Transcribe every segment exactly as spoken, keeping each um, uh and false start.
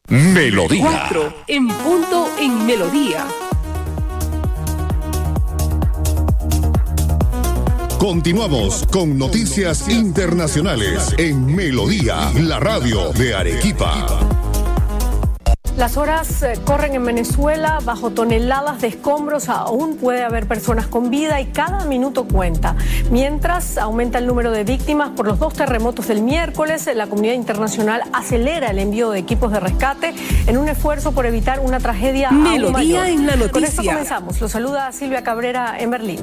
Melodía. Cuatro en punto en Melodía. Continuamos con noticias internacionales en Melodía, la radio de Arequipa. Las horas corren en Venezuela bajo toneladas de escombros. Aún puede haber personas con vida y cada minuto cuenta. Mientras aumenta el número de víctimas por los dos terremotos del miércoles, la comunidad internacional acelera el envío de equipos de rescate en un esfuerzo por evitar una tragedia Melodía aún mayor. En la noticia. Con esto comenzamos. Lo saluda Silvia Cabrera en Berlín.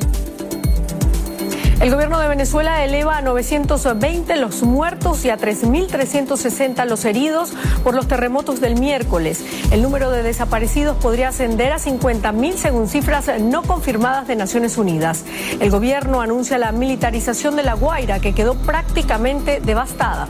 El gobierno de Venezuela eleva a novecientos veinte los muertos y a tres mil trescientos sesenta los heridos por los terremotos del miércoles. El número de desaparecidos podría ascender a cincuenta mil según cifras no confirmadas de Naciones Unidas. El gobierno anuncia la militarización de La Guaira, que quedó prácticamente devastada.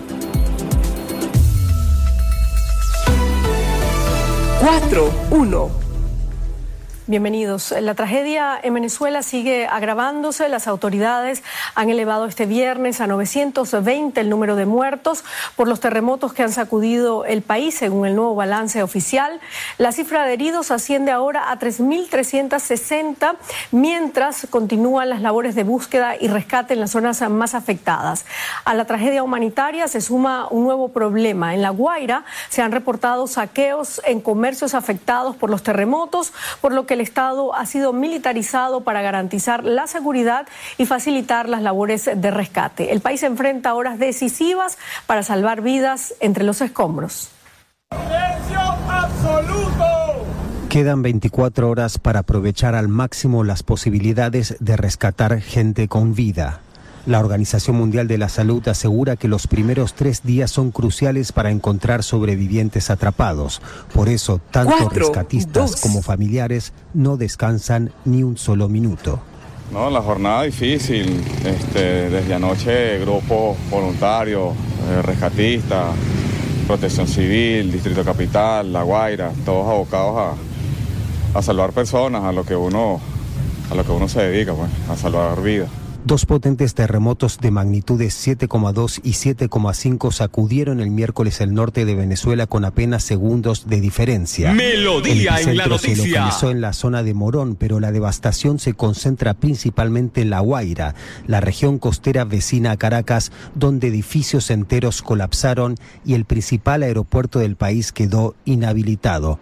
cuatro uno. Bienvenidos. La tragedia en Venezuela sigue agravándose. Las autoridades han elevado este viernes a novecientos veinte el número de muertos por los terremotos que han sacudido el país, según el nuevo balance oficial. La cifra de heridos asciende ahora a tres mil trescientos sesenta, mientras continúan las labores de búsqueda y rescate en las zonas más afectadas. A la tragedia humanitaria se suma un nuevo problema. En La Guaira se han reportado saqueos en comercios afectados por los terremotos, por lo que el Estado ha sido militarizado para garantizar la seguridad y facilitar las labores de rescate. El país enfrenta horas decisivas para salvar vidas entre los escombros. ¡Silencio absoluto! Quedan veinticuatro horas para aprovechar al máximo las posibilidades de rescatar gente con vida. La Organización Mundial de la Salud asegura que los primeros tres días son cruciales para encontrar sobrevivientes atrapados. Por eso, tanto Cuatro, rescatistas dos. como familiares no descansan ni un solo minuto. No, la jornada difícil. Este, desde anoche, grupos voluntarios, eh, rescatistas, Protección Civil, Distrito Capital, La Guaira, todos abocados a, a salvar personas, a lo que uno, a lo que uno se dedica, pues, a salvar vidas. Dos potentes terremotos de magnitudes siete coma dos y siete coma cinco sacudieron el miércoles el norte de Venezuela con apenas segundos de diferencia. Melodía el en la epicentro se noticia. localizó en la zona de Morón, pero la devastación se concentra principalmente en La Guaira, la región costera vecina a Caracas, donde edificios enteros colapsaron y el principal aeropuerto del país quedó inhabilitado.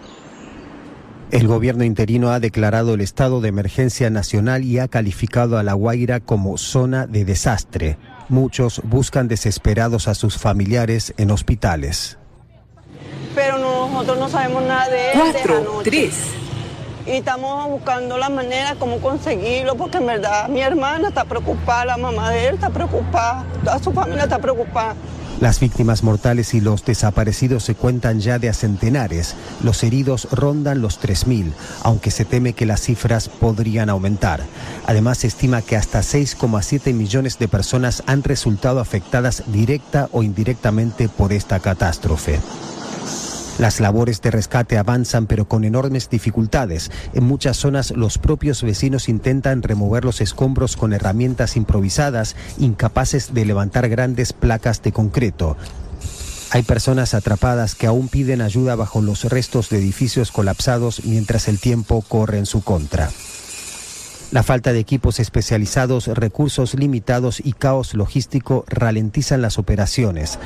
El gobierno interino ha declarado el estado de emergencia nacional y ha calificado a La Guaira como zona de desastre. Muchos buscan desesperados a sus familiares en hospitales. Pero nosotros no sabemos nada de él desde Cuatro, anoche. tres. Y estamos buscando la manera como conseguirlo, porque en verdad mi hermana está preocupada, la mamá de él está preocupada, toda su familia está preocupada. Las víctimas mortales y los desaparecidos se cuentan ya de a centenares. Los heridos rondan los tres mil, aunque se teme que las cifras podrían aumentar. Además, se estima que hasta seis coma siete millones de personas han resultado afectadas directa o indirectamente por esta catástrofe. Las labores de rescate avanzan, pero con enormes dificultades. En muchas zonas los propios vecinos intentan remover los escombros con herramientas improvisadas, incapaces de levantar grandes placas de concreto. Hay personas atrapadas que aún piden ayuda bajo los restos de edificios colapsados mientras el tiempo corre en su contra. La falta de equipos especializados, recursos limitados y caos logístico ralentizan las operaciones.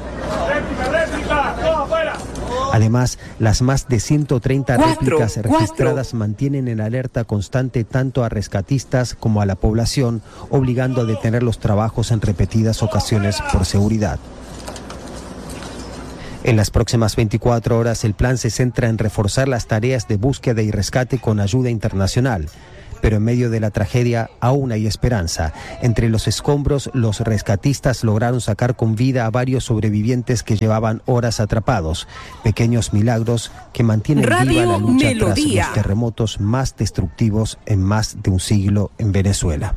Además, las más de ciento treinta Cuatro, réplicas registradas cuatro. mantienen en alerta constante tanto a rescatistas como a la población, obligando a detener los trabajos en repetidas ocasiones por seguridad. En las próximas veinticuatro horas, el plan se centra en reforzar las tareas de búsqueda y rescate con ayuda internacional. Pero en medio de la tragedia aún hay esperanza. Entre los escombros, los rescatistas lograron sacar con vida a varios sobrevivientes que llevaban horas atrapados. Pequeños milagros que mantienen Radio viva la lucha Melodía. tras los terremotos más destructivos en más de un siglo en Venezuela.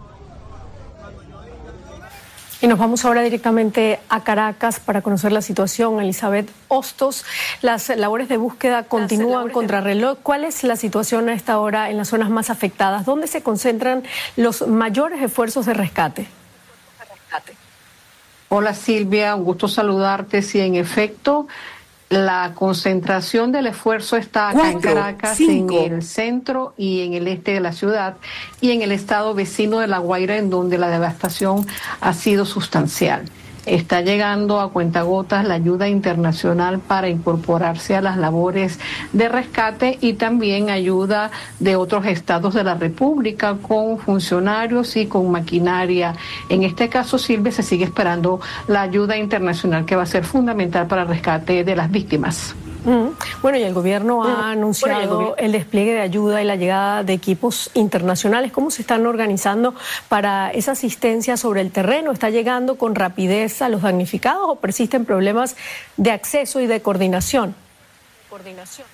Y nos vamos ahora directamente a Caracas para conocer la situación. Elizabeth Hostos, las labores de búsqueda continúan contrarreloj. ¿Cuál es la situación a esta hora en las zonas más afectadas? ¿Dónde se concentran los mayores esfuerzos de rescate? Hola Silvia, un gusto saludarte. Sí, en efecto, La concentración del esfuerzo está acá Cuatro, en Caracas, cinco. en el centro y en el este de la ciudad, y en el estado vecino de La Guaira, en donde la devastación ha sido sustancial. Está llegando a cuentagotas la ayuda internacional para incorporarse a las labores de rescate y también ayuda de otros estados de la República con funcionarios y con maquinaria. En este caso, Silvia, se sigue esperando la ayuda internacional que va a ser fundamental para el rescate de las víctimas. Mm. Bueno, y el gobierno ha anunciado bueno, el, gobierno... el despliegue de ayuda y la llegada de equipos internacionales. ¿Cómo se están organizando para esa asistencia sobre el terreno? ¿Está llegando con rapidez a los damnificados o persisten problemas de acceso y de coordinación? Coordinación.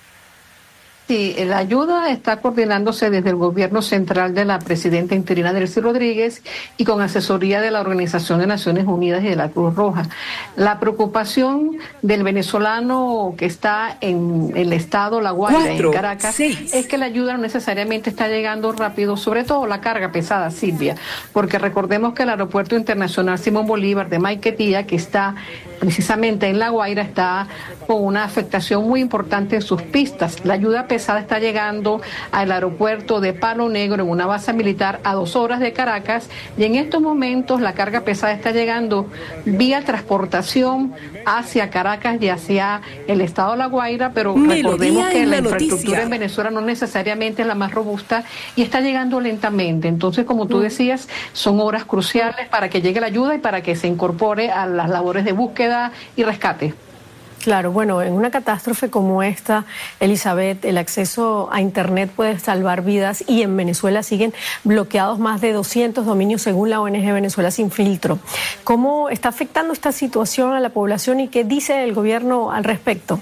Sí, la ayuda está coordinándose desde el gobierno central de la presidenta interina Delcy Rodríguez y con asesoría de la Organización de Naciones Unidas y de la Cruz Roja. La preocupación del venezolano que está en el estado La Guaira, Cuatro, en Caracas, seis. es que la ayuda no necesariamente está llegando rápido, sobre todo la carga pesada, Silvia, porque recordemos que el Aeropuerto Internacional Simón Bolívar de Maiquetía, que está precisamente en La Guaira, está con una afectación muy importante en sus pistas. La ayuda pesada está llegando al aeropuerto de Palo Negro en una base militar a dos horas de Caracas, y en estos momentos la carga pesada está llegando vía transportación hacia Caracas y hacia el estado de La Guaira, pero Melodía recordemos que la, la infraestructura en Venezuela no necesariamente es la más robusta y está llegando lentamente. Entonces, como tú decías, son horas cruciales para que llegue la ayuda y para que se incorpore a las labores de búsqueda y rescate. Claro, bueno, en una catástrofe como esta, Elizabeth, el acceso a Internet puede salvar vidas y en Venezuela siguen bloqueados más de doscientos dominios según la O N G Venezuela Sin Filtro. ¿Cómo está afectando esta situación a la población y qué dice el gobierno al respecto?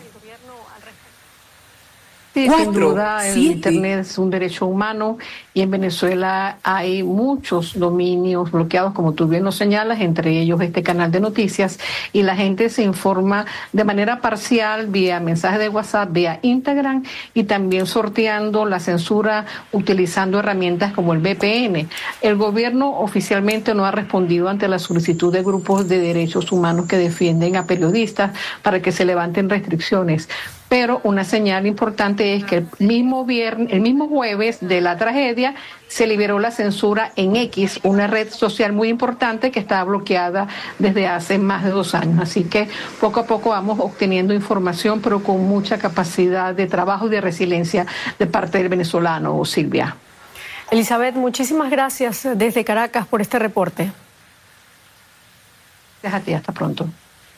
Sí, Cuatro, sin duda, el siete. Internet es un derecho humano y en Venezuela hay muchos dominios bloqueados, como tú bien lo señalas, entre ellos este canal de noticias, y la gente se informa de manera parcial vía mensajes de WhatsApp, vía Instagram y también sorteando la censura utilizando herramientas como el V P N. El gobierno oficialmente no ha respondido ante la solicitud de grupos de derechos humanos que defienden a periodistas para que se levanten restricciones. Pero una señal importante es que el mismo viernes, el mismo jueves de la tragedia se liberó la censura en X, una red social muy importante que estaba bloqueada desde hace más de dos años. Así que poco a poco vamos obteniendo información, pero con mucha capacidad de trabajo y de resiliencia de parte del venezolano, Silvia. Elizabeth, muchísimas gracias desde Caracas por este reporte. Gracias a ti, hasta pronto.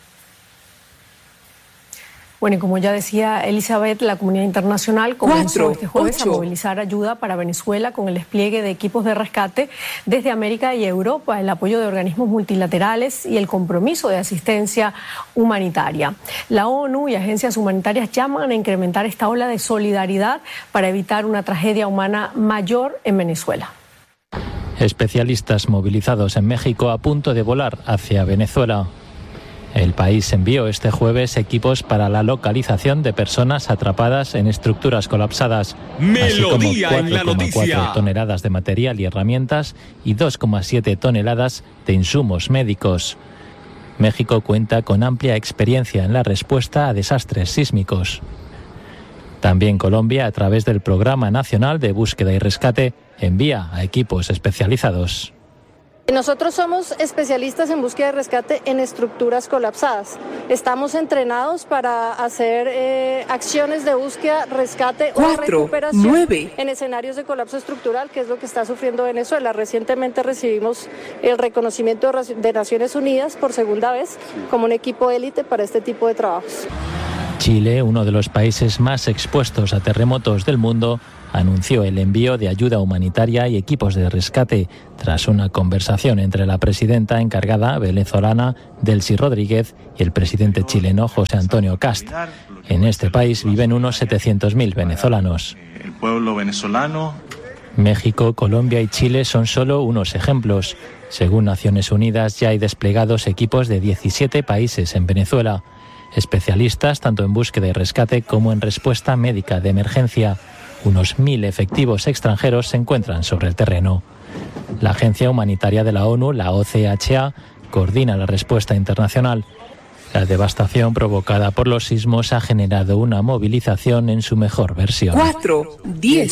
Bueno, y como ya decía Elizabeth, la comunidad internacional comenzó Cuatro, este jueves ocho. a movilizar ayuda para Venezuela con el despliegue de equipos de rescate desde América y Europa, el apoyo de organismos multilaterales y el compromiso de asistencia humanitaria. La ONU y agencias humanitarias llaman a incrementar esta ola de solidaridad para evitar una tragedia humana mayor en Venezuela. Especialistas movilizados en México a punto de volar hacia Venezuela. El país envió este jueves equipos para la localización de personas atrapadas en estructuras colapsadas, Melodía así como en la cuatro coma cuatro noticia. toneladas de material y herramientas y dos coma siete toneladas de insumos médicos. México cuenta con amplia experiencia en la respuesta a desastres sísmicos. También Colombia, a través del Programa Nacional de Búsqueda y Rescate, envía a equipos especializados. Nosotros somos especialistas en búsqueda y rescate en estructuras colapsadas. Estamos entrenados para hacer eh, acciones de búsqueda, rescate Cuatro, o recuperación nueve. en escenarios de colapso estructural, que es lo que está sufriendo Venezuela. Recientemente recibimos el reconocimiento de Naciones Unidas por segunda vez como un equipo élite para este tipo de trabajos. Chile, uno de los países más expuestos a terremotos del mundo, anunció el envío de ayuda humanitaria y equipos de rescate tras una conversación entre la presidenta encargada venezolana Delcy Rodríguez y el presidente chileno José Antonio Kast. En este país viven unos setecientos mil venezolanos. El pueblo venezolano. México, Colombia y Chile son solo unos ejemplos. Según Naciones Unidas, ya hay desplegados equipos de diecisiete países en Venezuela. Especialistas tanto en búsqueda y rescate como en respuesta médica de emergencia. Unos mil efectivos extranjeros se encuentran sobre el terreno. La Agencia Humanitaria de la ONU, la O C H A, coordina la respuesta internacional. La devastación provocada por los sismos ha generado una movilización en su mejor versión. cuatro diez.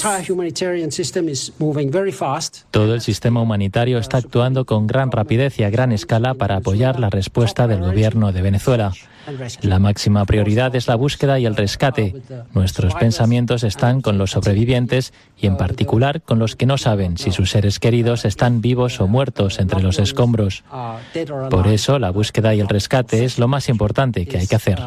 Todo el sistema humanitario está actuando con gran rapidez y a gran escala para apoyar la respuesta del gobierno de Venezuela. La máxima prioridad es la búsqueda y el rescate. Nuestros pensamientos están con los sobrevivientes y en particular con los que no saben si sus seres queridos están vivos o muertos entre los escombros. Por eso, la búsqueda y el rescate es lo más importante que hay que hacer.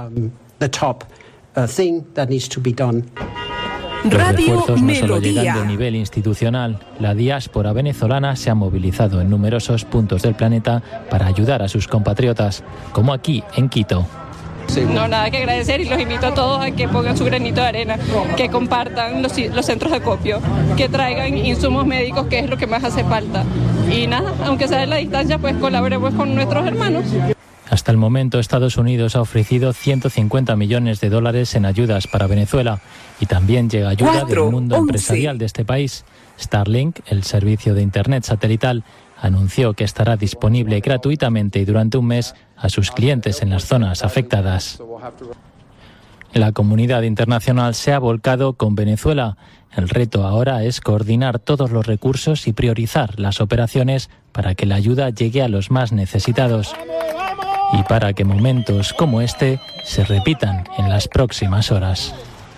Los refuerzos no solo llegan de nivel institucional. La diáspora venezolana se ha movilizado en numerosos puntos del planeta para ayudar a sus compatriotas, como aquí en Quito. No, nada que agradecer y los invito a todos a que pongan su granito de arena, que compartan los, los centros de acopio, que traigan insumos médicos, que es lo que más hace falta. Y nada, aunque sea en la distancia, pues colaboremos con nuestros hermanos. Hasta el momento, Estados Unidos ha ofrecido ciento cincuenta millones de dólares en ayudas para Venezuela y también llega ayuda del mundo empresarial de este país. Starlink, el servicio de Internet satelital, anunció que estará disponible gratuitamente y durante un mes a sus clientes en las zonas afectadas. La comunidad internacional se ha volcado con Venezuela. El reto ahora es coordinar todos los recursos y priorizar las operaciones para que la ayuda llegue a los más necesitados y para que momentos como este se repitan en las próximas horas.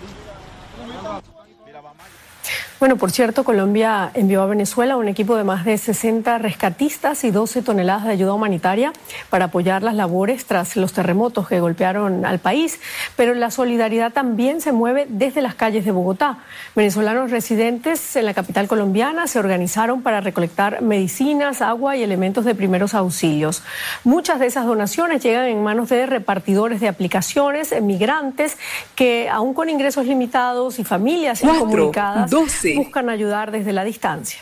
Bueno, por cierto, Colombia envió a Venezuela un equipo de más de sesenta rescatistas y doce toneladas de ayuda humanitaria para apoyar las labores tras los terremotos que golpearon al país. Pero la solidaridad también se mueve desde las calles de Bogotá. Venezolanos residentes en la capital colombiana se organizaron para recolectar medicinas, agua y elementos de primeros auxilios. Muchas de esas donaciones llegan en manos de repartidores de aplicaciones, migrantes que, aún con ingresos limitados y familias incomunicadas, buscan ayudar desde la distancia.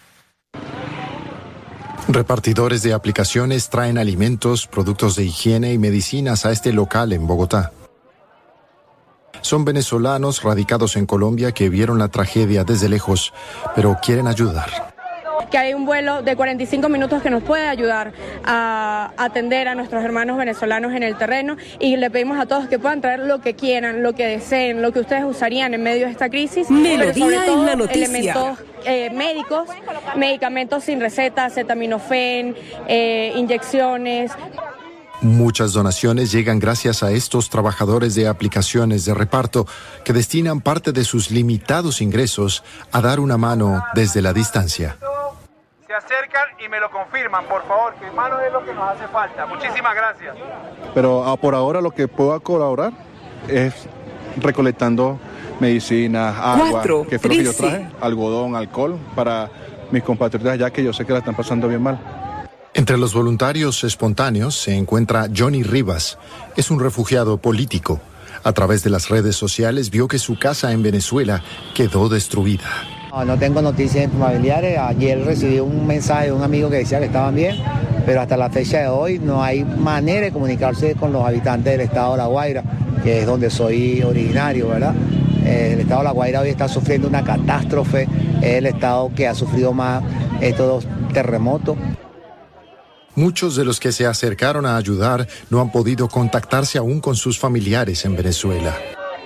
Repartidores de aplicaciones traen alimentos, productos de higiene y medicinas a este local en Bogotá. Son venezolanos radicados en Colombia que vieron la tragedia desde lejos, pero quieren ayudar. Que hay un vuelo de cuarenta y cinco minutos que nos puede ayudar a atender a nuestros hermanos venezolanos en el terreno, y le pedimos a todos que puedan traer lo que quieran, lo que deseen, lo que ustedes usarían en medio de esta crisis. Melodía pero sobre todo, en la noticia. Elementos eh, médicos, medicamentos sin receta, acetaminofén, eh, inyecciones. Muchas donaciones llegan gracias a estos trabajadores de aplicaciones de reparto que destinan parte de sus limitados ingresos a dar una mano desde la distancia. Se acercan y me lo confirman, por favor, que manos es lo que nos hace falta. Muchísimas gracias. Pero ah, por ahora lo que puedo colaborar es recolectando medicinas, agua, Cuatro, que fue lo que yo traje, algodón, alcohol, para mis compatriotas ya que yo sé que la están pasando bien mal. Entre los voluntarios espontáneos se encuentra Johnny Rivas. Es un refugiado político. A través de las redes sociales vio que su casa en Venezuela quedó destruida. No, no tengo noticias de familiares. Ayer recibí un mensaje de un amigo que decía que estaban bien, pero hasta la fecha de hoy no hay manera de comunicarse con los habitantes del estado de La Guaira, que es donde soy originario, ¿verdad? El estado de La Guaira hoy está sufriendo una catástrofe. Es el estado que ha sufrido más estos terremotos. Muchos de los que se acercaron a ayudar no han podido contactarse aún con sus familiares en Venezuela.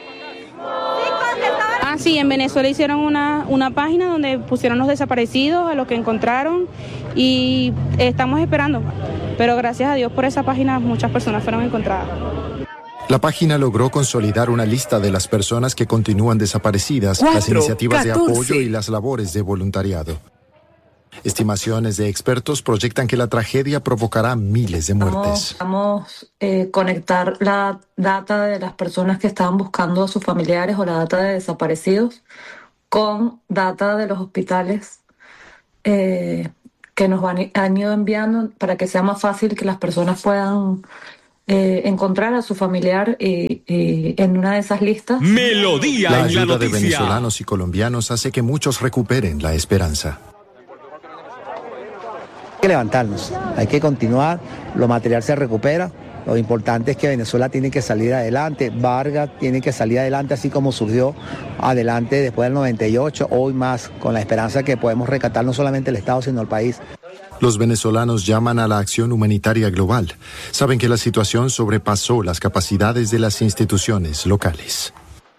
Ah, sí, en Venezuela hicieron una, una página donde pusieron los desaparecidos, a los que encontraron, y estamos esperando. Pero gracias a Dios por esa página muchas personas fueron encontradas. La página logró consolidar una lista de las personas que continúan desaparecidas, Cuatro, las iniciativas catorce. de apoyo y las labores de voluntariado. Estimaciones de expertos proyectan que la tragedia provocará miles de muertes. Vamos a eh, conectar la data de las personas que estaban buscando a sus familiares o la data de desaparecidos con data de los hospitales eh, que nos van, han ido enviando para que sea más fácil que las personas puedan eh, encontrar a su familiar y, y en una de esas listas. Melodía La en la ayuda de noticia. venezolanos y colombianos hace que muchos recuperen la esperanza. Hay que levantarnos, hay que continuar, lo material se recupera, lo importante es que Venezuela tiene que salir adelante, Vargas tiene que salir adelante así como surgió adelante después del noventa y ocho, hoy más, con la esperanza que podemos rescatar no solamente el Estado sino el país. Los venezolanos llaman a la acción humanitaria global. Saben que la situación sobrepasó las capacidades de las instituciones locales.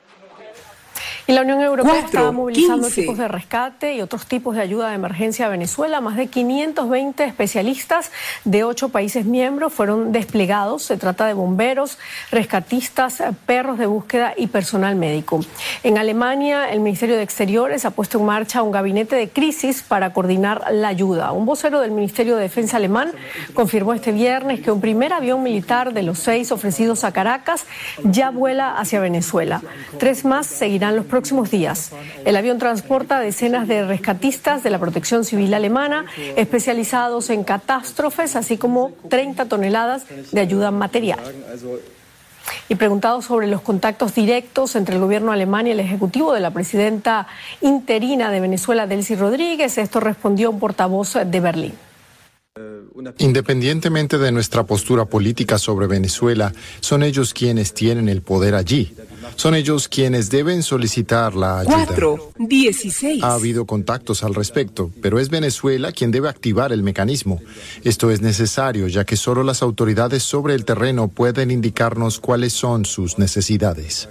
Y la Unión Europea Cuatro, está movilizando quince. equipos de rescate y otros tipos de ayuda de emergencia a Venezuela. Más de quinientos veinte especialistas de ocho países miembros fueron desplegados. Se trata de bomberos, rescatistas, perros de búsqueda y personal médico. En Alemania, el Ministerio de Exteriores ha puesto en marcha un gabinete de crisis para coordinar la ayuda. Un vocero del Ministerio de Defensa alemán confirmó este viernes que un primer avión militar de los seis ofrecidos a Caracas ya vuela hacia Venezuela. Tres más seguirán los próximos días. El avión transporta decenas de rescatistas de la Protección Civil alemana especializados en catástrofes, así como treinta toneladas de ayuda material. Y preguntado sobre los contactos directos entre el gobierno alemán y el ejecutivo de la presidenta interina de Venezuela, Delcy Rodríguez, esto respondió un portavoz de Berlín. Independientemente de nuestra postura política sobre Venezuela, son ellos quienes tienen el poder allí. Son ellos quienes deben solicitar la ayuda. Cuatro, dieciséis. Ha habido contactos al respecto, pero es Venezuela quien debe activar el mecanismo. Esto es necesario, ya que solo las autoridades sobre el terreno pueden indicarnos cuáles son sus necesidades.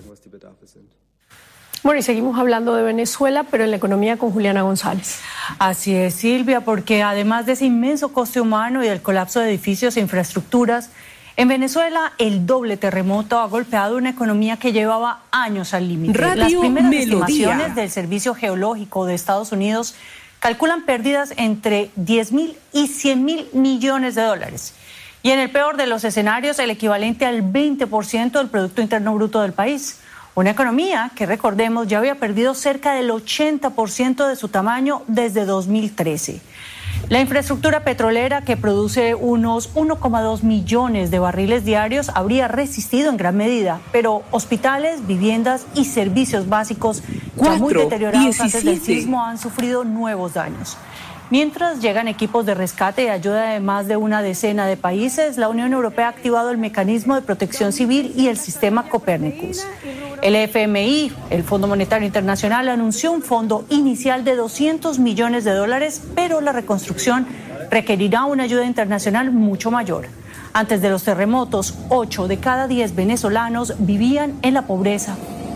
Bueno, y seguimos hablando de Venezuela, pero en la economía con Juliana González. Así es, Silvia, porque además de ese inmenso coste humano y del colapso de edificios e infraestructuras, en Venezuela el doble terremoto ha golpeado una economía que llevaba años al límite. Las primeras estimaciones del Servicio Geológico de Estados Unidos calculan pérdidas entre diez mil y cien mil millones de dólares. Y en el peor de los escenarios, el equivalente al veinte por ciento del Producto Interno Bruto del país. Una economía que, recordemos, ya había perdido cerca del ochenta por ciento de su tamaño desde dos mil trece. La infraestructura petrolera, que produce unos uno coma dos millones de barriles diarios, habría resistido en gran medida, pero hospitales, viviendas y servicios básicos ya muy deteriorados antes del sismo han sufrido nuevos daños. Mientras llegan equipos de rescate y ayuda de más de una decena de países, la Unión Europea ha activado el mecanismo de protección civil y el sistema Copernicus. El F M I, el Fondo Monetario Internacional, anunció un fondo inicial de doscientos millones de dólares, pero la reconstrucción requerirá una ayuda internacional mucho mayor. Antes de los terremotos, ocho de cada diez venezolanos vivían en la pobreza.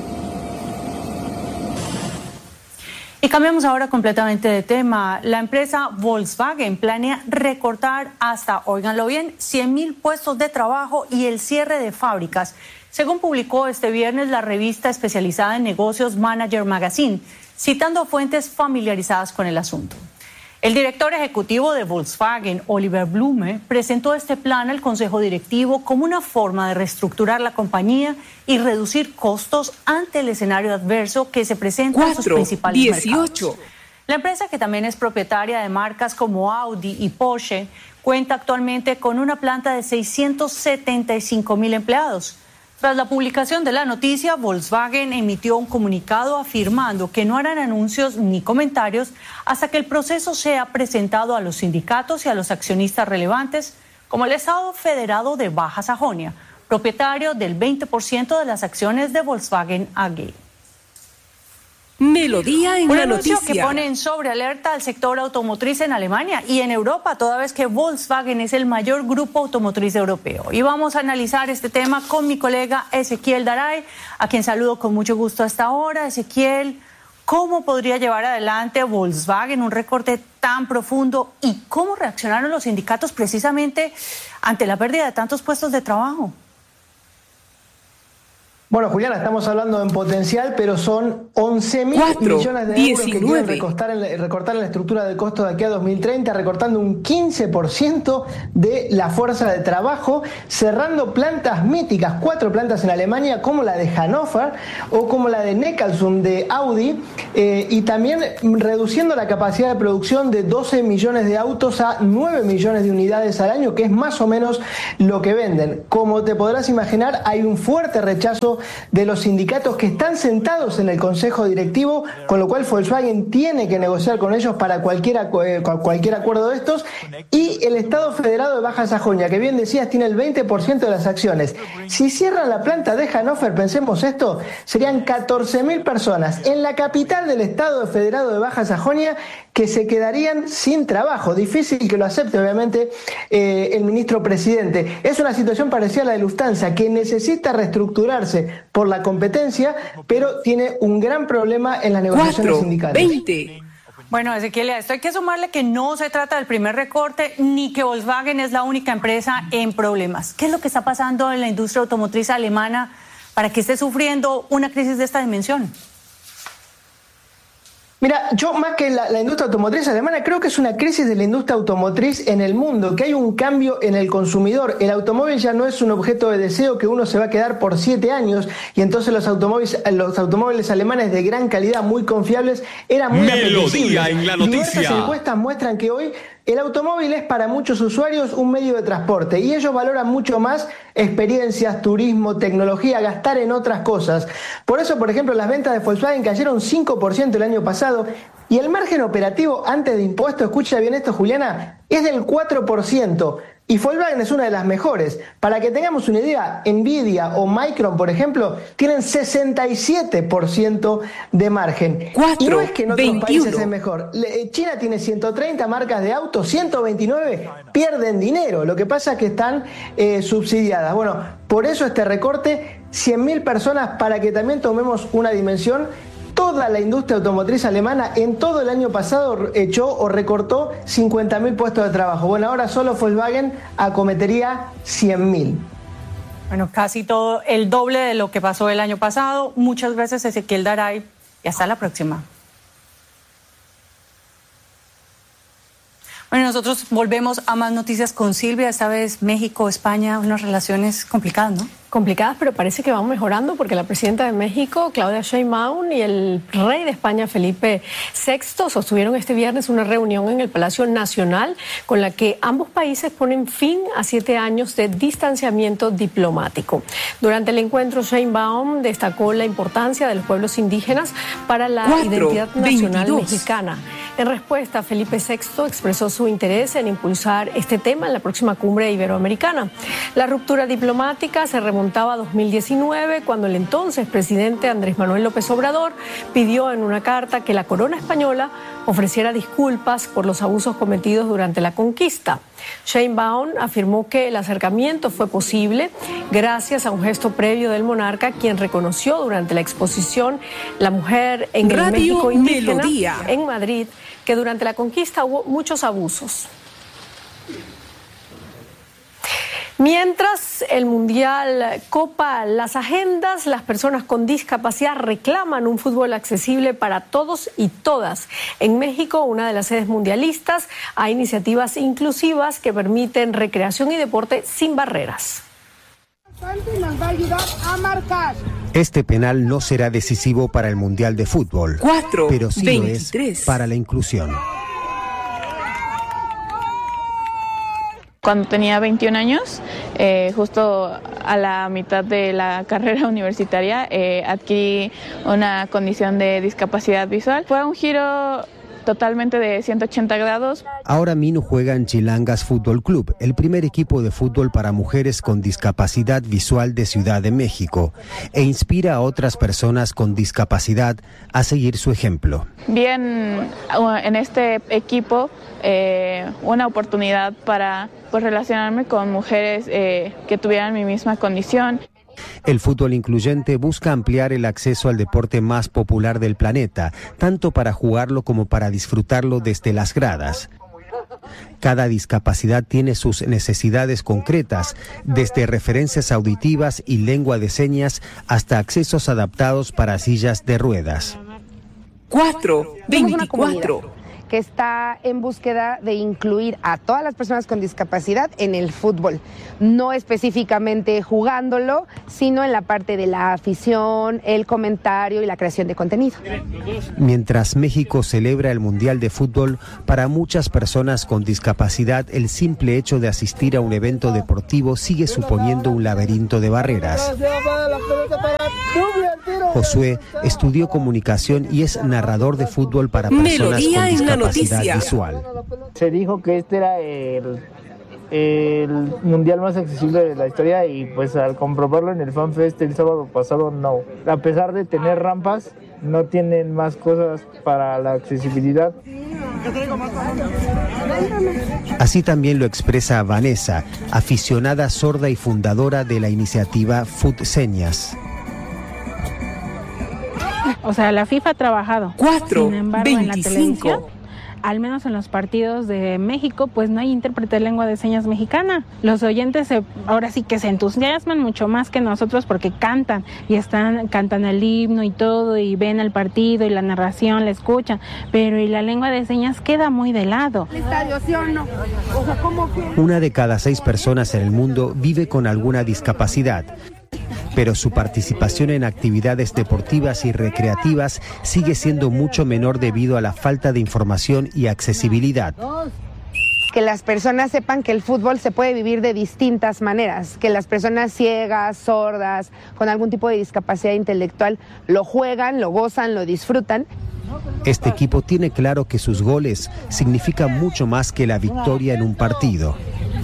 Y cambiamos ahora completamente de tema. La empresa Volkswagen planea recortar hasta, óiganlo bien, cien mil puestos de trabajo y el cierre de fábricas, según publicó este viernes la revista especializada en negocios Manager Magazine, citando a fuentes familiarizadas con el asunto. El director ejecutivo de Volkswagen, Oliver Blume, presentó este plan al Consejo Directivo como una forma de reestructurar la compañía y reducir costos ante el escenario adverso que se presenta en sus principales dieciocho. mercados. La empresa, que también es propietaria de marcas como Audi y Porsche, cuenta actualmente con una planta de seiscientos setenta y cinco mil empleados. Tras la publicación de la noticia, Volkswagen emitió un comunicado afirmando que no harán anuncios ni comentarios hasta que el proceso sea presentado a los sindicatos y a los accionistas relevantes, como el Estado Federado de Baja Sajonia, propietario del veinte por ciento de las acciones de Volkswagen A G. Melodía en Un la anuncio noticia. que pone en sobrealerta al sector automotriz en Alemania y en Europa, toda vez que Volkswagen es el mayor grupo automotriz europeo. Y vamos a analizar este tema con mi colega Ezequiel Daray, a quien saludo con mucho gusto hasta ahora. Ezequiel, ¿cómo podría llevar adelante Volkswagen un recorte tan profundo y cómo reaccionaron los sindicatos precisamente ante la pérdida de tantos puestos de trabajo? Bueno, Juliana, estamos hablando en potencial, pero son once mil millones de euros que quieren recortar en, la, recortar en la estructura de costo de aquí a dos mil treinta, recortando un quince por ciento de la fuerza de trabajo, cerrando plantas míticas, cuatro plantas en Alemania, como la de Hannover o como la de Neckarsulm de Audi, eh, y también reduciendo la capacidad de producción de doce millones de autos a nueve millones de unidades al año, que es más o menos lo que venden. Como te podrás imaginar, hay un fuerte rechazo de los sindicatos que están sentados en el consejo directivo, con lo cual Volkswagen tiene que negociar con ellos para cualquier, cualquier acuerdo de estos, y el Estado Federado de Baja Sajonia, que bien decías tiene el veinte por ciento de las acciones. Si cierran la planta de Hannover, pensemos esto, serían catorce mil personas en la capital del Estado Federado de Baja Sajonia que se quedarían sin trabajo. Difícil que lo acepte, obviamente, eh, el ministro presidente. Es una situación parecida a la de Lufthansa, que necesita reestructurarse por la competencia, pero tiene un gran problema en las negociaciones sindicales. veinte. Bueno, Ezequiel, a esto hay que sumarle que no se trata del primer recorte, ni que Volkswagen es la única empresa en problemas. ¿Qué es lo que está pasando en la industria automotriz alemana para que esté sufriendo una crisis de esta dimensión? Mira, yo más que la, la industria automotriz alemana, creo que es una crisis de la industria automotriz en el mundo, que hay un cambio en el consumidor. El automóvil ya no es un objeto de deseo que uno se va a quedar por siete años y entonces los automóviles, los automóviles alemanes de gran calidad, muy confiables, eran muy Melodía en la noticia. Diversas encuestas muestran que hoy el automóvil es para muchos usuarios un medio de transporte y ellos valoran mucho más experiencias, turismo, tecnología, gastar en otras cosas. Por eso, por ejemplo, las ventas de Volkswagen cayeron cinco por ciento el año pasado y el margen operativo antes de impuestos, escucha bien esto, Juliana, es del cuatro por ciento. Y Volkswagen es una de las mejores. Para que tengamos una idea, Nvidia o Micron, por ejemplo, tienen sesenta y siete por ciento de margen. cuatro, y no es que en otros veintiuno. países es mejor. China tiene ciento treinta marcas de autos, ciento veintinueve pierden dinero. Lo que pasa es que están eh, subsidiadas. Bueno, por eso este recorte, cien mil personas, para que también tomemos una dimensión. Toda la industria automotriz alemana en todo el año pasado echó o recortó cincuenta mil puestos de trabajo. Bueno, ahora solo Volkswagen acometería cien mil. Bueno, casi todo, el doble de lo que pasó el año pasado. Muchas gracias, Ezequiel Daray, y hasta la próxima. Bueno, nosotros volvemos a más noticias con Silvia, esta vez México, España, unas relaciones complicadas, ¿no? Complicadas, pero parece que van mejorando porque la presidenta de México, Claudia Sheinbaum, y el rey de España, Felipe sexto, sostuvieron este viernes una reunión en el Palacio Nacional con la que ambos países ponen fin a siete años de distanciamiento diplomático. Durante el encuentro, Sheinbaum destacó la importancia de los pueblos indígenas para la Cuatro, identidad nacional veintidós. mexicana. En respuesta, Felipe sexto expresó su interés en impulsar este tema en la próxima cumbre iberoamericana. La ruptura diplomática se remontaba a dos mil diecinueve, cuando el entonces presidente Andrés Manuel López Obrador pidió en una carta que la corona española ofreciera disculpas por los abusos cometidos durante la conquista. Sheinbaum afirmó que el acercamiento fue posible gracias a un gesto previo del monarca, quien reconoció durante la exposición La mujer en el Radio México indígena Melodía. en Madrid que durante la conquista hubo muchos abusos. Mientras el Mundial copa las agendas, las personas con discapacidad reclaman un fútbol accesible para todos y todas. En México, una de las sedes mundialistas, hay iniciativas inclusivas que permiten recreación y deporte sin barreras. Nos va a ayudar a marcar. Este penal no será decisivo para el Mundial de Fútbol, Cuatro, pero sí veintitrés. lo es para la inclusión. Cuando tenía veintiún años, eh, justo a la mitad de la carrera universitaria, eh, adquirí una condición de discapacidad visual. Fue un giro totalmente de ciento ochenta grados. Ahora Minu juega en Chilangas Fútbol Club, el primer equipo de fútbol para mujeres con discapacidad visual de Ciudad de México, e inspira a otras personas con discapacidad a seguir su ejemplo. Vi en, en este equipo eh, una oportunidad para pues, relacionarme con mujeres eh, que tuvieran mi misma condición. El fútbol incluyente busca ampliar el acceso al deporte más popular del planeta, tanto para jugarlo como para disfrutarlo desde las gradas. Cada discapacidad tiene sus necesidades concretas, desde referencias auditivas y lengua de señas hasta accesos adaptados para sillas de ruedas. Cuatro, veinticuatro. Que está en búsqueda de incluir a todas las personas con discapacidad en el fútbol, no específicamente jugándolo, sino en la parte de la afición, el comentario y la creación de contenido. Mientras México celebra el Mundial de Fútbol, para muchas personas con discapacidad el simple hecho de asistir a un evento deportivo sigue suponiendo un laberinto de barreras. Josué estudió comunicación y es narrador de fútbol para personas Melodía con en la discapacidad noticia. visual. Se dijo que este era el, el mundial más accesible de la historia y pues al comprobarlo en el FanFest el sábado pasado, no. A pesar de tener rampas, no tienen más cosas para la accesibilidad. Así también lo expresa Vanessa, aficionada sorda y fundadora de la iniciativa Food Señas. O sea, la FIFA ha trabajado. cuatro, Sin embargo, veinticinco. en la televisión, al menos en los partidos de México, pues no hay intérprete de lengua de señas mexicana. Los oyentes se, ahora sí que se entusiasman mucho más que nosotros porque cantan y están cantan el himno y todo y ven el partido y la narración, la escuchan, pero y la lengua de señas queda muy de lado. Una de cada seis personas en el mundo vive con alguna discapacidad, pero su participación en actividades deportivas y recreativas sigue siendo mucho menor debido a la falta de información y accesibilidad. Que las personas sepan que el fútbol se puede vivir de distintas maneras, que las personas ciegas, sordas, con algún tipo de discapacidad intelectual lo juegan, lo gozan, lo disfrutan. Este equipo tiene claro que sus goles significan mucho más que la victoria en un partido.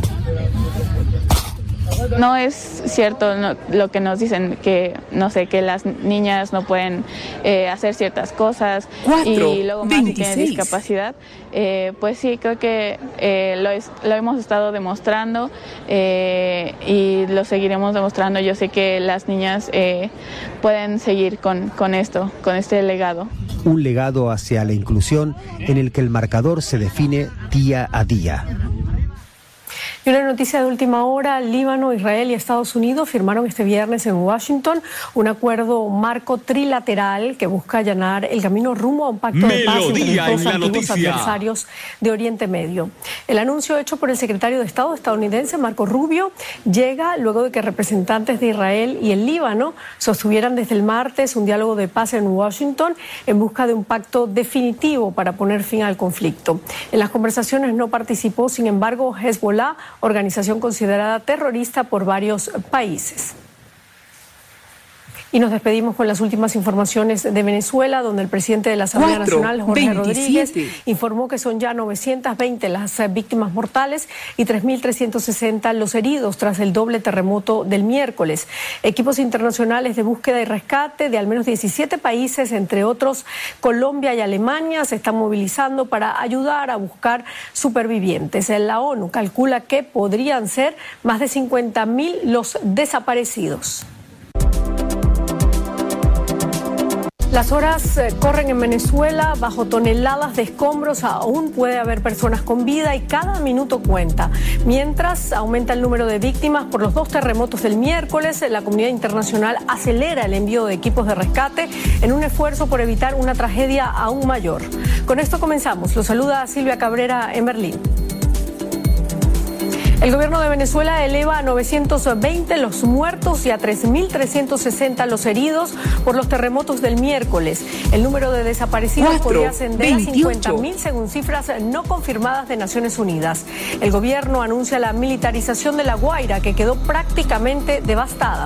No es cierto no, lo que nos dicen, que no sé, que las niñas no pueden eh, hacer ciertas cosas Cuatro, y luego más si tienen veintiséis. discapacidad. Eh, pues sí, creo que eh, lo, es, lo hemos estado demostrando eh, y lo seguiremos demostrando. Yo sé que las niñas eh, pueden seguir con, con esto, con este legado. Un legado hacia la inclusión en el que el marcador se define día a día. Y una noticia de última hora: Líbano, Israel y Estados Unidos firmaron este viernes en Washington un acuerdo marco trilateral que busca allanar el camino rumbo a un pacto de paz entre los dos antiguos adversarios de Oriente Medio. El anuncio hecho por el secretario de Estado estadounidense Marco Rubio llega luego de que representantes de Israel y el Líbano sostuvieran desde el martes un diálogo de paz en Washington en busca de un pacto definitivo para poner fin al conflicto. En las conversaciones no participó, sin embargo, Hezbollah, organización considerada terrorista por varios países. Y nos despedimos con las últimas informaciones de Venezuela, donde el presidente de la Asamblea Cuatro, Nacional, Jorge Rodríguez, veintisiete. informó que son ya novecientas veinte las víctimas mortales y tres mil trescientos sesenta los heridos tras el doble terremoto del miércoles. Equipos internacionales de búsqueda y rescate de al menos diecisiete países, entre otros Colombia y Alemania, se están movilizando para ayudar a buscar supervivientes. La ONU calcula que podrían ser más de cincuenta mil los desaparecidos. Las horas eh, corren en Venezuela, bajo toneladas de escombros aún puede haber personas con vida y cada minuto cuenta. Mientras aumenta el número de víctimas por los dos terremotos del miércoles, la comunidad internacional acelera el envío de equipos de rescate en un esfuerzo por evitar una tragedia aún mayor. Con esto comenzamos. Los saluda Silvia Cabrera en Berlín. El gobierno de Venezuela eleva a novecientos veinte los muertos y a tres mil trescientos sesenta los heridos por los terremotos del miércoles. El número de desaparecidos Cuatro, podría ascender veintiocho. a cincuenta mil según cifras no confirmadas de Naciones Unidas. El gobierno anuncia la militarización de La Guaira, que quedó prácticamente devastada.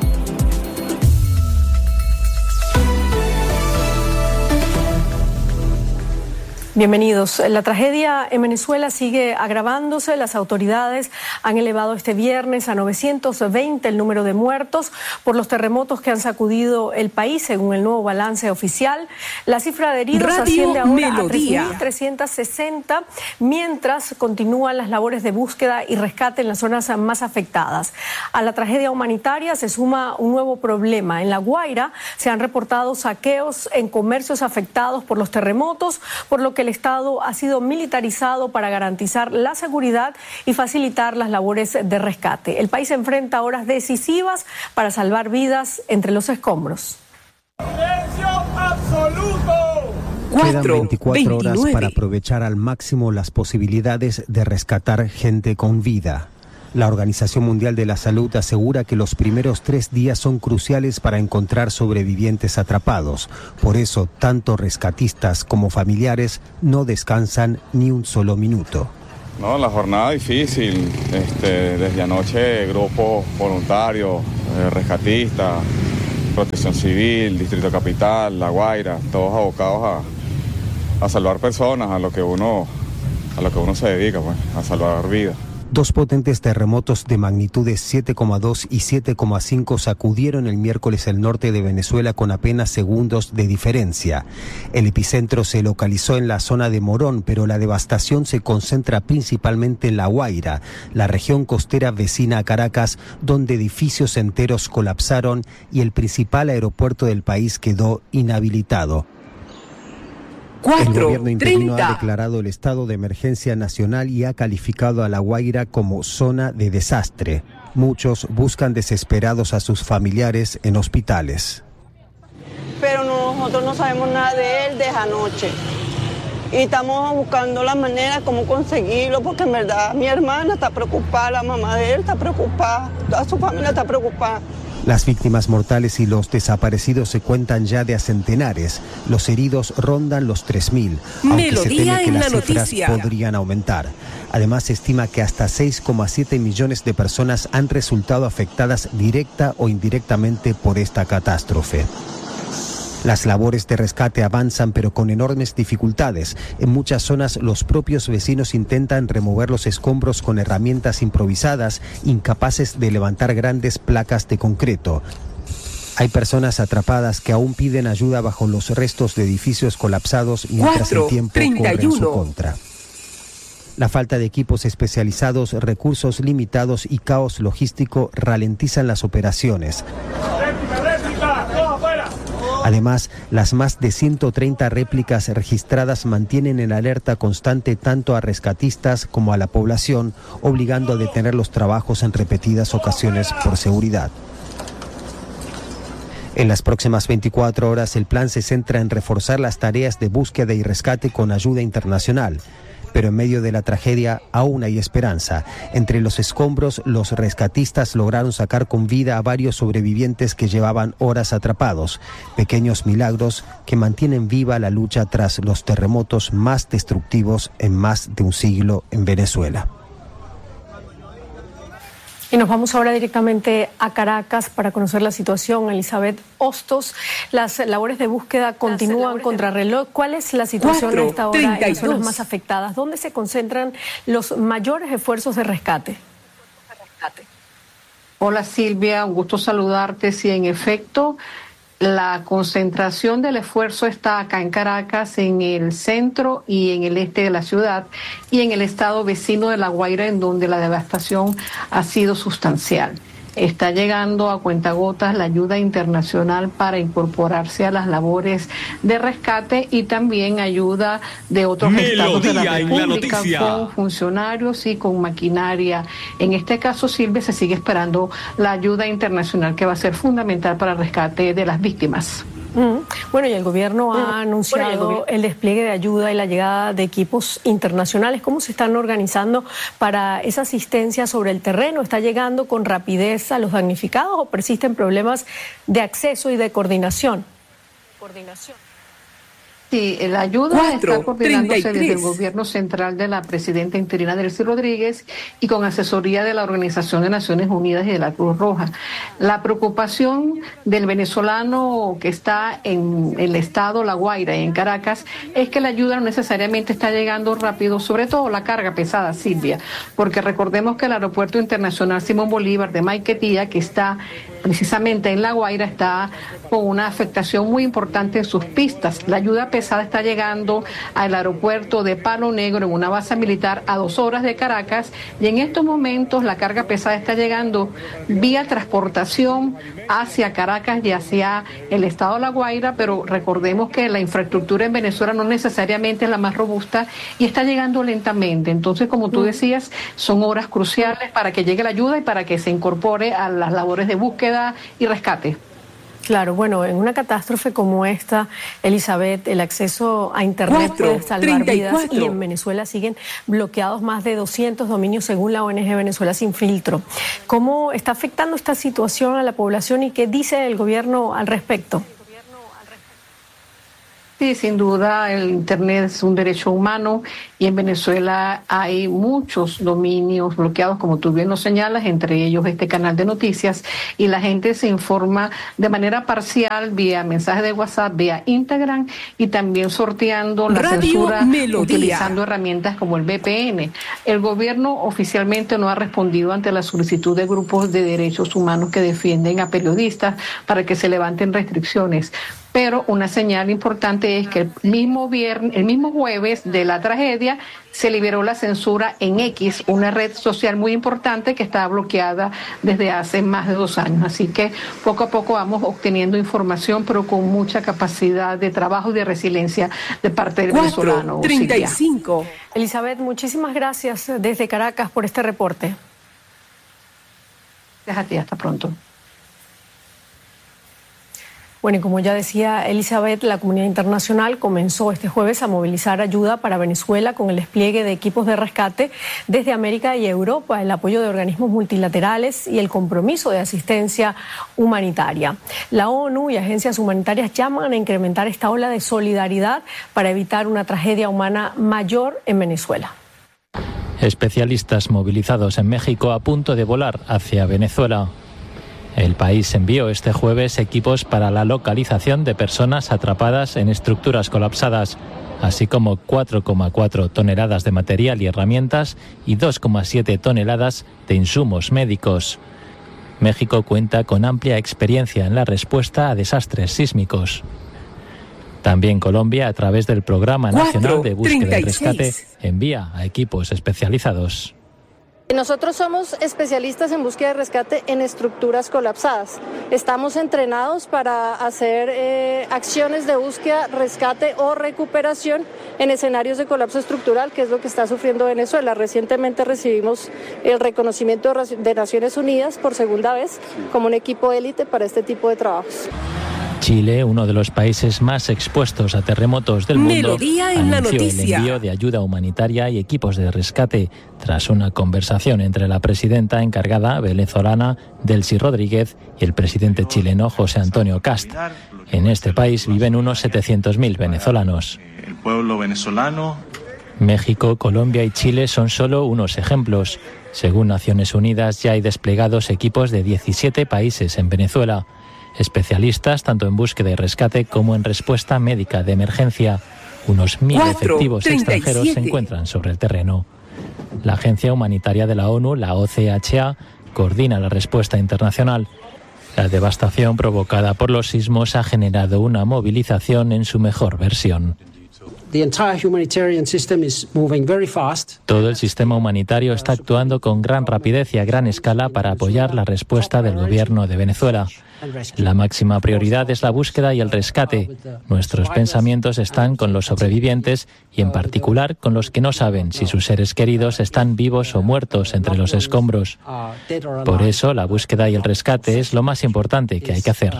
Bienvenidos. La tragedia en Venezuela sigue agravándose. Las autoridades han elevado este viernes a novecientos veinte el número de muertos por los terremotos que han sacudido el país, según el nuevo balance oficial. La cifra de heridos Radio asciende ahora Melodía. a tres mil trescientos sesenta, mientras continúan las labores de búsqueda y rescate en las zonas más afectadas. A la tragedia humanitaria se suma un nuevo problema. En La Guaira se han reportado saqueos en comercios afectados por los terremotos, por lo que el Estado ha sido militarizado para garantizar la seguridad y facilitar las labores de rescate. El país enfrenta horas decisivas para salvar vidas entre los escombros. ¡Silencio absoluto! Quedan veinticuatro horas para aprovechar al máximo las posibilidades de rescatar gente con vida. La Organización Mundial de la Salud asegura que los primeros tres días son cruciales para encontrar sobrevivientes atrapados. Por eso, tanto rescatistas como familiares no descansan ni un solo minuto. No, la jornada difícil. Este, desde anoche, grupos voluntarios, eh, rescatistas, Protección Civil, Distrito Capital, La Guaira, todos abocados a, a salvar personas, a lo que uno, a lo que uno se dedica, pues, a salvar vidas. Dos potentes terremotos de magnitudes siete coma dos y siete coma cinco sacudieron el miércoles el norte de Venezuela con apenas segundos de diferencia. El epicentro se localizó en la zona de Morón, pero la devastación se concentra principalmente en La Guaira, la región costera vecina a Caracas, donde edificios enteros colapsaron y el principal aeropuerto del país quedó inhabilitado. El gobierno interino ha declarado el estado de emergencia nacional y ha calificado a La Guaira como zona de desastre. Muchos buscan desesperados a sus familiares en hospitales. Pero nosotros no sabemos nada de él desde anoche. Y estamos buscando la manera como conseguirlo, porque en verdad mi hermana está preocupada, la mamá de él está preocupada, toda su familia está preocupada. Las víctimas mortales y los desaparecidos se cuentan ya de a centenares. Los heridos rondan los tres mil, aunque se teme que las cifras podrían aumentar. Además, se estima que hasta seis coma siete millones de personas han resultado afectadas directa o indirectamente por esta catástrofe. Las labores de rescate avanzan, pero con enormes dificultades. En muchas zonas, los propios vecinos intentan remover los escombros con herramientas improvisadas, incapaces de levantar grandes placas de concreto. Hay personas atrapadas que aún piden ayuda bajo los restos de edificios colapsados mientras el tiempo corre en su contra. La falta de equipos especializados, recursos limitados y caos logístico ralentizan las operaciones. Además, las más de ciento treinta réplicas registradas mantienen en alerta constante tanto a rescatistas como a la población, obligando a detener los trabajos en repetidas ocasiones por seguridad. En las próximas veinticuatro horas, el plan se centra en reforzar las tareas de búsqueda y rescate con ayuda internacional. Pero en medio de la tragedia aún hay esperanza. Entre los escombros, los rescatistas lograron sacar con vida a varios sobrevivientes que llevaban horas atrapados. Pequeños milagros que mantienen viva la lucha tras los terremotos más destructivos en más de un siglo en Venezuela. Y nos vamos ahora directamente a Caracas para conocer la situación. Elizabeth Hostos, las labores de búsqueda continúan contrarreloj. ¿Cuál es la situación a esta hora en las zonas más afectadas? ¿Dónde se concentran los mayores esfuerzos de rescate? Hola Silvia, un gusto saludarte. Sí, en efecto, la concentración del esfuerzo está acá en Caracas, en el centro y en el este de la ciudad, y en el estado vecino de La Guaira, en donde la devastación ha sido sustancial. Está llegando a cuentagotas la ayuda internacional para incorporarse a las labores de rescate y también ayuda de otros Melodía estados de la República la con funcionarios y con maquinaria. En este caso, Silvia, se sigue esperando la ayuda internacional que va a ser fundamental para el rescate de las víctimas. Bueno, y el gobierno ha anunciado el, gobierno. el despliegue de ayuda y la llegada de equipos internacionales. ¿Cómo se están organizando para esa asistencia sobre el terreno? ¿Está llegando con rapidez a los damnificados o persisten problemas de acceso y de coordinación? Coordinación. Sí, la ayuda Cuatro, está coordinándose treinta y tres desde el gobierno central de la presidenta interina Delcy Rodríguez y con asesoría de la Organización de Naciones Unidas y de la Cruz Roja. La preocupación del venezolano que está en el estado La Guaira y en Caracas es que la ayuda no necesariamente está llegando rápido, sobre todo la carga pesada, Silvia, porque recordemos que el Aeropuerto Internacional Simón Bolívar de Maiquetía, que está precisamente en La Guaira, está con una afectación muy importante en sus pistas. La ayuda pesada está llegando al aeropuerto de Palo Negro, en una base militar a dos horas de Caracas, y en estos momentos la carga pesada está llegando vía transportación hacia Caracas y hacia el estado de La Guaira, pero recordemos que la infraestructura en Venezuela no necesariamente es la más robusta y está llegando lentamente. Entonces, como tú decías, son horas cruciales para que llegue la ayuda y para que se incorpore a las labores de búsqueda y rescate. Claro, bueno, en una catástrofe como esta, Elizabeth, el acceso a Internet Cuatro, puede salvar vidas y en Venezuela siguen bloqueados más de doscientos dominios según la O N G Venezuela Sin Filtro. ¿Cómo está afectando esta situación a la población y qué dice el gobierno al respecto? Sí, sin duda el Internet es un derecho humano y en Venezuela hay muchos dominios bloqueados, como tú bien lo señalas, entre ellos este canal de noticias, y la gente se informa de manera parcial vía mensajes de WhatsApp, vía Instagram y también sorteando la Radio censura Melodía, utilizando herramientas como el V P N. El gobierno oficialmente no ha respondido ante la solicitud de grupos de derechos humanos que defienden a periodistas para que se levanten restricciones. Pero una señal importante es que el mismo viernes, el mismo jueves de la tragedia se liberó la censura en X, una red social muy importante que estaba bloqueada desde hace más de dos años. Así que poco a poco vamos obteniendo información, pero con mucha capacidad de trabajo y de resiliencia de parte del venezolano. treinta y cinco. Elizabeth, muchísimas gracias desde Caracas por este reporte. Gracias a ti, hasta pronto. Bueno, y como ya decía Elizabeth, la comunidad internacional comenzó este jueves a movilizar ayuda para Venezuela con el despliegue de equipos de rescate desde América y Europa, el apoyo de organismos multilaterales y el compromiso de asistencia humanitaria. La ONU y agencias humanitarias llaman a incrementar esta ola de solidaridad para evitar una tragedia humana mayor en Venezuela. Especialistas movilizados en México a punto de volar hacia Venezuela. El país envió este jueves equipos para la localización de personas atrapadas en estructuras colapsadas, así como cuatro coma cuatro toneladas de material y herramientas y dos coma siete toneladas de insumos médicos. México cuenta con amplia experiencia en la respuesta a desastres sísmicos. También Colombia, a través del Programa Nacional de Búsqueda y Rescate, envía a equipos especializados. Nosotros somos especialistas en búsqueda y rescate en estructuras colapsadas. Estamos entrenados para hacer eh, acciones de búsqueda, rescate o recuperación en escenarios de colapso estructural, que es lo que está sufriendo Venezuela. Recientemente recibimos el reconocimiento de Naciones Unidas por segunda vez como un equipo élite para este tipo de trabajos. Chile, uno de los países más expuestos a terremotos del mundo, Melodía en la anunció noticia. el envío de ayuda humanitaria y equipos de rescate tras una conversación entre la presidenta encargada venezolana Delcy Rodríguez y el presidente chileno José Antonio Kast. En este país viven unos setecientos mil venezolanos. El pueblo venezolano. México, Colombia y Chile son solo unos ejemplos. Según Naciones Unidas, ya hay desplegados equipos de diecisiete países en Venezuela. Especialistas tanto en búsqueda y rescate como en respuesta médica de emergencia. Unos mil efectivos extranjeros se encuentran sobre el terreno. La Agencia Humanitaria de la ONU, la O C H A, coordina la respuesta internacional. La devastación provocada por los sismos ha generado una movilización en su mejor versión. Todo el sistema humanitario está actuando con gran rapidez y a gran escala para apoyar la respuesta del gobierno de Venezuela. La máxima prioridad es la búsqueda y el rescate. Nuestros pensamientos están con los sobrevivientes y en particular con los que no saben si sus seres queridos están vivos o muertos entre los escombros. Por eso la búsqueda y el rescate es lo más importante que hay que hacer.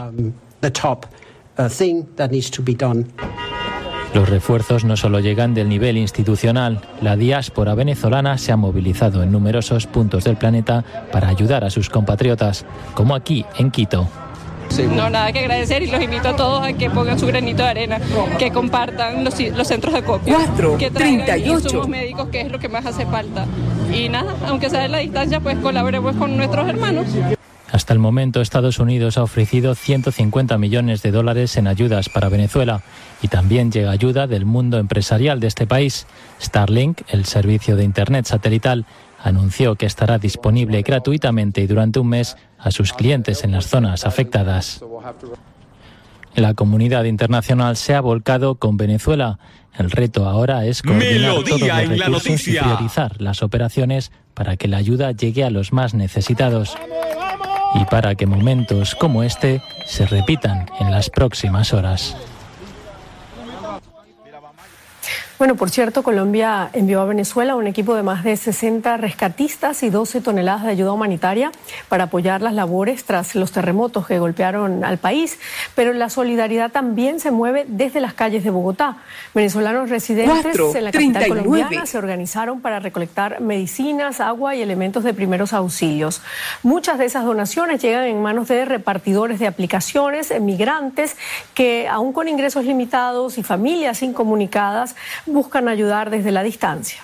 Los refuerzos no solo llegan del nivel institucional. La diáspora venezolana se ha movilizado en numerosos puntos del planeta para ayudar a sus compatriotas, como aquí en Quito. No, nada que agradecer y los invito a todos a que pongan su granito de arena, que compartan los, los centros de acopio, que traigan insumos médicos, que es lo que más hace falta. Y nada, aunque sea de la distancia, pues colaboremos con nuestros hermanos. Hasta el momento, Estados Unidos ha ofrecido ciento cincuenta millones de dólares en ayudas para Venezuela y también llega ayuda del mundo empresarial de este país. Starlink, el servicio de Internet satelital, anunció que estará disponible gratuitamente y durante un mes a sus clientes en las zonas afectadas. La comunidad internacional se ha volcado con Venezuela. El reto ahora es coordinar todos los recursos y priorizar las operaciones para que la ayuda llegue a los más necesitados y para que momentos como este se repitan en las próximas horas. Bueno, por cierto, Colombia envió a Venezuela un equipo de más de sesenta rescatistas y doce toneladas de ayuda humanitaria para apoyar las labores tras los terremotos que golpearon al país. Pero la solidaridad también se mueve desde las calles de Bogotá. Venezolanos residentes cuatro, en la capital treinta y nueve. colombiana se organizaron para recolectar medicinas, agua y elementos de primeros auxilios. Muchas de esas donaciones llegan en manos de repartidores de aplicaciones, migrantes que, aún con ingresos limitados y familias incomunicadas, buscan ayudar desde la distancia.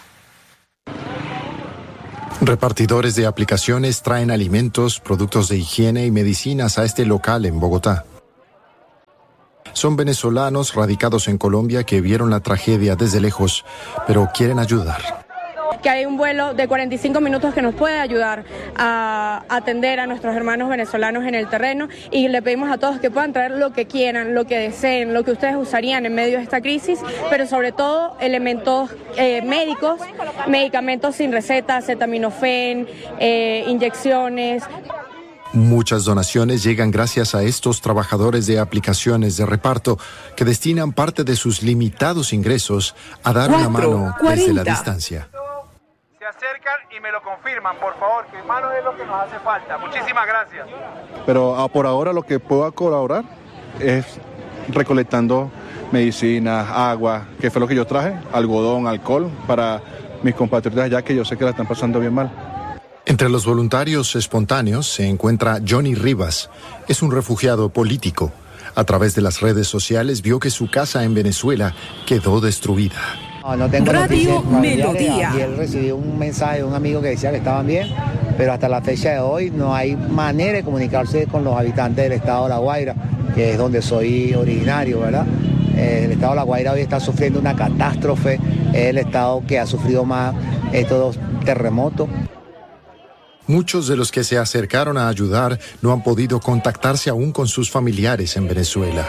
Repartidores de aplicaciones traen alimentos, productos de higiene y medicinas a este local en Bogotá. Son venezolanos radicados en Colombia que vieron la tragedia desde lejos, pero quieren ayudar. Que hay un vuelo de cuarenta y cinco minutos que nos puede ayudar a atender a nuestros hermanos venezolanos en el terreno, y le pedimos a todos que puedan traer lo que quieran, lo que deseen, lo que ustedes usarían en medio de esta crisis, pero sobre todo elementos eh, médicos, medicamentos sin receta, acetaminofén, eh, inyecciones. Muchas donaciones llegan gracias a estos trabajadores de aplicaciones de reparto que destinan parte de sus limitados ingresos a dar una mano desde la distancia. Se acercan y me lo confirman, por favor, que manos es lo que nos hace falta. Muchísimas gracias. Pero ah, por ahora lo que puedo colaborar es recolectando medicinas, agua, que fue lo que yo traje, algodón, alcohol, para mis compatriotas allá que yo sé que la están pasando bien mal. Entre los voluntarios espontáneos se encuentra Johnny Rivas. Es un refugiado político. A través de las redes sociales vio que su casa en Venezuela quedó destruida. No, no tengo Radio Melodía. Ayer recibí un mensaje de un amigo que decía que estaban bien, pero hasta la fecha de hoy no hay manera de comunicarse con los habitantes del estado de La Guaira, que es donde soy originario, ¿verdad? Eh, el estado de La Guaira hoy está sufriendo una catástrofe, es el estado que ha sufrido más estos terremotos. Muchos de los que se acercaron a ayudar no han podido contactarse aún con sus familiares en Venezuela.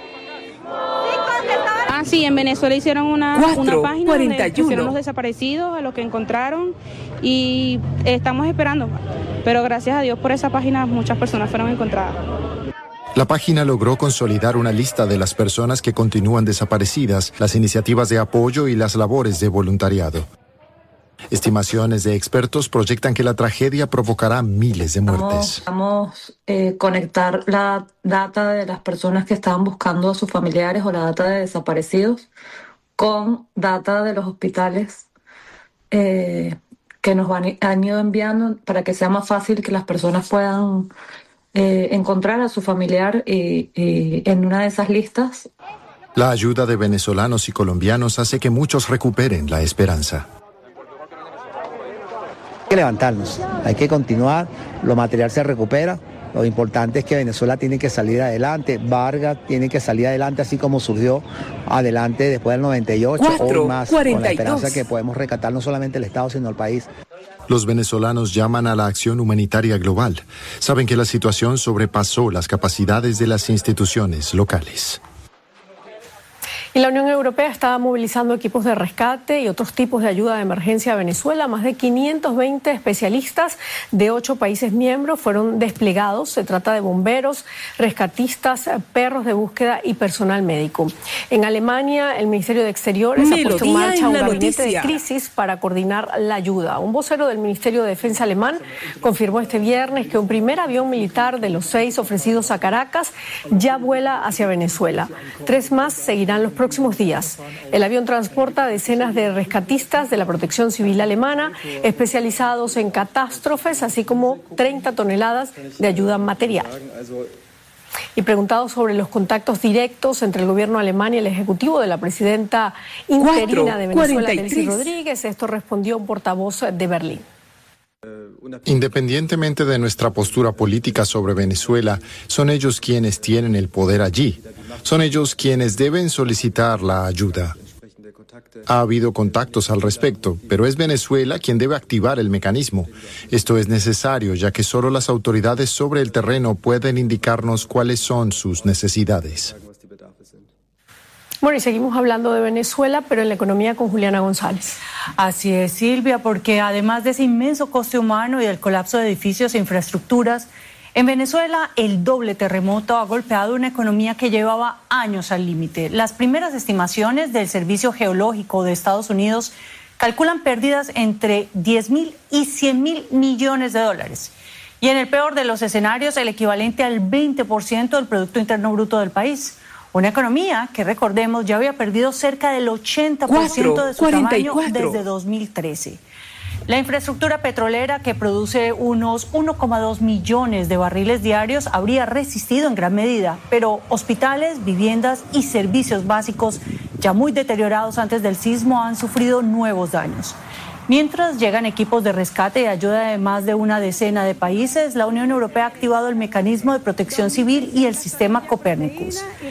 Ah, sí, en Venezuela hicieron una, cuatro, una página cuarenta y uno. donde pusieron los desaparecidos, a los que encontraron, y estamos esperando. Pero gracias a Dios por esa página muchas personas fueron encontradas. La página logró consolidar una lista de las personas que continúan desaparecidas, las iniciativas de apoyo y las labores de voluntariado. Estimaciones de expertos proyectan que la tragedia provocará miles de muertes. Vamos a eh, conectar la data de las personas que estaban buscando a sus familiares o la data de desaparecidos con data de los hospitales eh, que nos van, han ido enviando para que sea más fácil que las personas puedan eh, encontrar a su familiar y, y en una de esas listas. La ayuda de venezolanos y colombianos hace que muchos recuperen la esperanza. Hay que levantarnos, hay que continuar, lo material se recupera, lo importante es que Venezuela tiene que salir adelante, Vargas tiene que salir adelante así como surgió adelante después del noventa y ocho, cuatro, hoy más, cuarenta y dos. Con la esperanza que podemos rescatar no solamente el Estado sino el país. Los venezolanos llaman a la acción humanitaria global. Saben que la situación sobrepasó las capacidades de las instituciones locales. Y la Unión Europea está movilizando equipos de rescate y otros tipos de ayuda de emergencia a Venezuela. Más de quinientos veinte especialistas de ocho países miembros fueron desplegados. Se trata de bomberos, rescatistas, perros de búsqueda y personal médico. En Alemania, el Ministerio de Exteriores Melodía ha puesto en marcha en un gabinete noticia. de crisis para coordinar la ayuda. Un vocero del Ministerio de Defensa alemán confirmó este viernes que un primer avión militar de los seis ofrecidos a Caracas ya vuela hacia Venezuela. Tres más seguirán los próximos días. El avión transporta decenas de rescatistas de la Protección Civil alemana especializados en catástrofes, así como treinta toneladas de ayuda material. Y preguntado sobre los contactos directos entre el gobierno alemán y el ejecutivo de la presidenta interina de Venezuela, Delcy Rodríguez, esto respondió un portavoz de Berlín. Independientemente de nuestra postura política sobre Venezuela, son ellos quienes tienen el poder allí. Son ellos quienes deben solicitar la ayuda. Ha habido contactos al respecto, pero es Venezuela quien debe activar el mecanismo. Esto es necesario, ya que solo las autoridades sobre el terreno pueden indicarnos cuáles son sus necesidades. Bueno, y seguimos hablando de Venezuela, pero en la economía con Juliana González. Así es, Silvia, porque además de ese inmenso coste humano y el colapso de edificios e infraestructuras, En Venezuela, el doble terremoto ha golpeado una economía que llevaba años al límite. Las primeras estimaciones del Servicio Geológico de Estados Unidos calculan pérdidas entre diez mil y cien mil millones de dólares. Y en el peor de los escenarios, el equivalente al veinte por ciento del Producto Interno Bruto del país. Una economía que, recordemos, ya había perdido cerca del ochenta por ciento de su tamaño desde dos mil trece. La infraestructura petrolera, que produce unos uno coma dos millones de barriles diarios, habría resistido en gran medida, pero hospitales, viviendas y servicios básicos ya muy deteriorados antes del sismo han sufrido nuevos daños. Mientras llegan equipos de rescate y ayuda de más de una decena de países, la Unión Europea ha activado el mecanismo de protección civil y el sistema Copernicus.